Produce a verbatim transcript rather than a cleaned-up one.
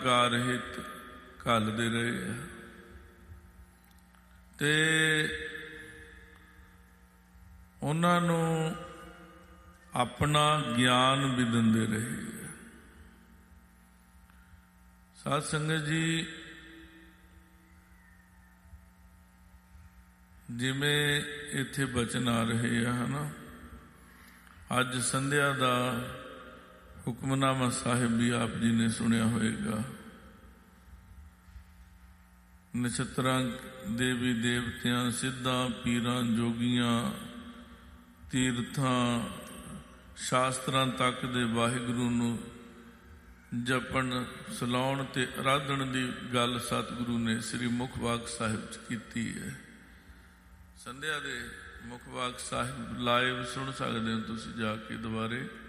ਕਾਰ ਹਿਤ ਘੱਲਦੇ ਰਹੇ ਆ ਤੇ ਉਹਨਾਂ ਨੂੰ ਆਪਣਾ ਗਿਆਨ ਵੀ ਦਿੰਦੇ ਰਹੇ। ਸਾਧ ਸੰਗਤ ਜੀ, ਜਿਵੇਂ ਇੱਥੇ ਬਚਨ ਆ ਰਹੇ ਆ ਹਨਾ, ਅੱਜ ਸੰਧਿਆ ਦਾ ਹੁਕਮਨਾਮਾ ਸਾਹਿਬ ਵੀ ਆਪ ਜੀ ਨੇ ਸੁਣਿਆ ਹੋਏਗਾ। ਨਛੱਤਰਾਂ, ਦੇਵੀ ਦੇਵਤਿਆਂ, ਸਿੱਧਾਂ, ਪੀਰਾਂ, ਜੋਗੀਆਂ, ਤੀਰਥਾਂ, ਸ਼ਾਸਤਰਾਂ ਤੱਕ ਦੇ ਵਾਹਿਗੁਰੂ ਨੂੰ ਜਪਣ, ਸਲਾਉਣ ਤੇ ਅਰਾਧਨ ਦੀ ਗੱਲ ਸਤਿਗੁਰੂ ਨੇ ਸ੍ਰੀ ਮੁਖ ਵਾਕ ਸਾਹਿਬ 'ਚ ਕੀਤੀ ਹੈ। ਸੰਧਿਆ ਦੇ ਮੁਖ ਵਾਕ ਸਾਹਿਬ ਲਾਈਵ ਸੁਣ ਸਕਦੇ ਹੋ ਤੁਸੀਂ ਜਾ ਕੇ ਦੁਬਾਰੇ।